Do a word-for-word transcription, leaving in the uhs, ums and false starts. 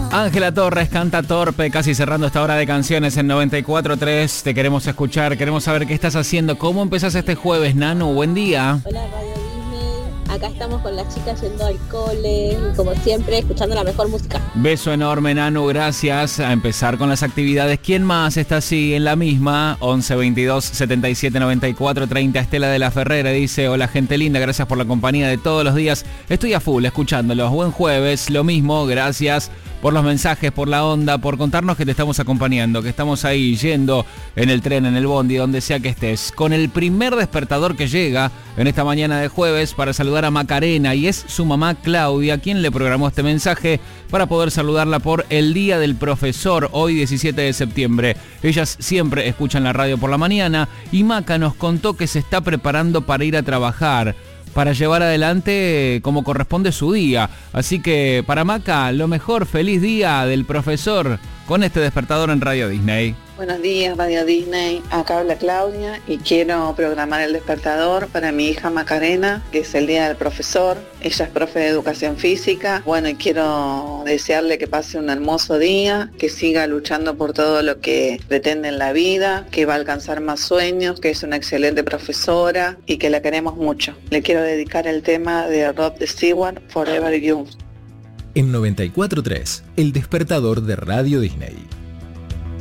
Ángela Torres canta Torpe, casi cerrando esta hora de canciones en noventa y cuatro tres. Te queremos escuchar, queremos saber qué estás haciendo. ¿Cómo empezás este jueves, Nano? Buen día. Hola, Radio Disney. Acá estamos con las chicas yendo al cole, como siempre, escuchando la mejor música. Beso enorme, Nano, gracias. A empezar con las actividades. ¿Quién más está así en la misma? once veintidós setenta y siete noventa y cuatro treinta. Estela de la Ferrera dice: hola, gente linda, gracias por la compañía de todos los días. Estoy a full escuchándolos. Buen jueves, lo mismo, gracias por los mensajes, por la onda, por contarnos que te estamos acompañando, que estamos ahí yendo en el tren, en el bondi, donde sea que estés, con el primer despertador que llega en esta mañana de jueves para saludar a Macarena, y es su mamá Claudia quien le programó este mensaje para poder saludarla por el Día del Profesor, hoy diecisiete de septiembre. Ellas siempre escuchan la radio por la mañana y Maca nos contó que se está preparando para ir a trabajar, para llevar adelante como corresponde su día. Así que para Maca, lo mejor, feliz día del profesor con este despertador en Radio Disney. Buenos días, Radio Disney. Acá habla Claudia y quiero programar el despertador para mi hija Macarena, que es el Día del Profesor. Ella es profe de Educación Física. Bueno, y quiero desearle que pase un hermoso día, que siga luchando por todo lo que pretende en la vida, que va a alcanzar más sueños, que es una excelente profesora y que la queremos mucho. Le quiero dedicar el tema de Rod Stewart, Forever Young. En noventa y cuatro tres, el despertador de Radio Disney.